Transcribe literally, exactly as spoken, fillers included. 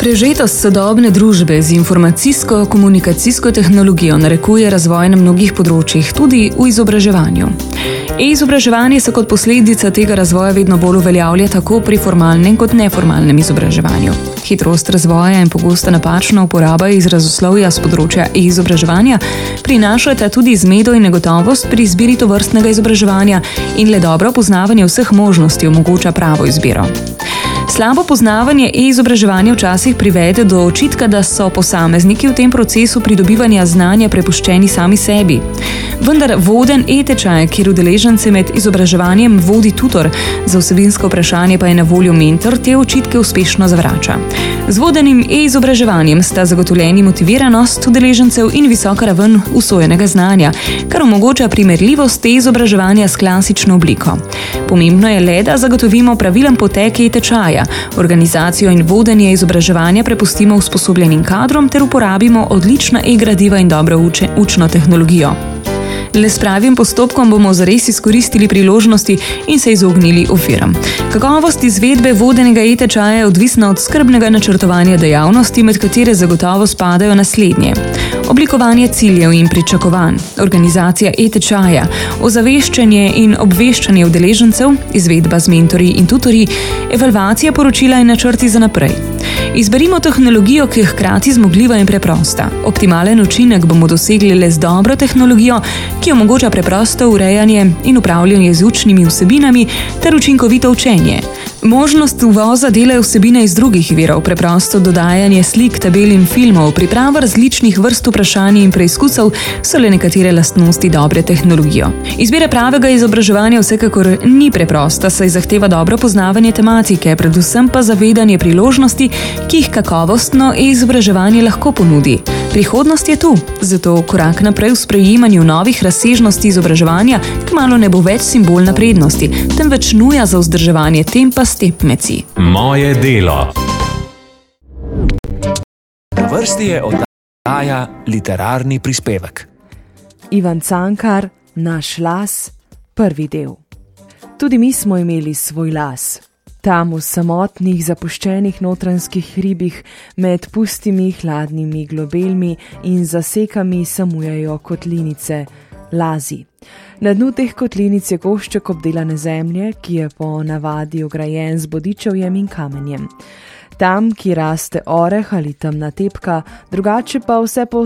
Prežetost sodobne družbe z informacijsko-komunikacijsko tehnologijo narekuje razvoj na mnogih področjih, tudi v izobraževanju. E-izobraževanje se kot posledica tega razvoja vedno bolj uveljavlja tako pri formalnem kot neformalnem izobraževanju. Hitrost razvoja in pogosta napačna uporaba izrazoslovja z področja e-izobraževanja prinašata tudi zmedo in negotovost pri izbiri tovrstnega izobraževanja in le dobro poznavanje vseh možnosti omogoča pravo izbiro. Slabo poznavanje e-izobraževanja včasih privede do očitka, da so posamezniki v tem procesu pridobivanja znanja prepuščeni sami sebi. Vendar voden e-tečaj, kjer udeležence med izobraževanjem vodi tutor, za vsebinsko vprašanje pa je na voljo mentor, te očitke uspešno zavrača. Z vodenim e-izobraževanjem sta zagotovljeni motiviranost udeležencev in visoka raven usojenega znanja, kar omogoča primerljivost e-izobraževanja s klasično obliko. Pomembno je le, da zagotovimo pravilen potek e-tečaja, organizacijo in vodenje izobraževanja prepustimo usposobljenim kadrom ter uporabimo odlična e-gradiva in dobro uče, učno tehnologijo. Le s pravim postopkom bomo zares izkoristili priložnosti in se izognili ofiram. Kakovost izvedbe vodenega e-tečaja je odvisna od skrbnega načrtovanja dejavnosti, med katere zagotovo spadajo naslednje: oblikovanje ciljev in pričakovanj, organizacija e-tečaja, ozaveščanje in obveščanje udeležencev, izvedba z mentorji in tutorji, evalvacija poročila in načrti za naprej. Izberimo tehnologijo, ki je hkrati zmogljiva in preprosta. Optimalen učinek bomo dosegli le z dobro tehnologijo, ki omogoča preprosto urejanje in upravljanje z učnimi vsebinami ter učinkovito učenje. Možnost uvoza dela vsebine iz drugih virov, preprosto dodajanje slik, tabel in filmov, priprava različnih vrst vprašanj in preizkusov so le nekatere lastnosti dobre tehnologije. Izbira pravega izobraževanja vsekakor ni preprosta, saj zahteva dobro poznavanje tematike, predvsem pa zavedanje priložnosti, ki jih kakovostno e-izobraževanje lahko ponudi. Prihodnost je tu, zato korak naprej v sprejemanju novih razsežnosti izobraževanja kmalu ne bo več simbol naprednosti, temveč nuja za vzdrževanje tempa stepmeci. Moje delo. Na vrsti je oddaja Literarni prispevek. Ivan Cankar, Naš las, prvi del. Tudi mi smo imeli svoj las. Tam v samotnih, zapuščenih notranjskih hribih med pustimi, hladnimi globelmi in zasekami samujajo kotlinice, lazi. Na dnu teh kotlinic je košček obdelane zemlje, ki je po navadi ograjen z bodičevjem in kamenjem. Tam, ki raste oreh ali temna tepka, drugače pa vse po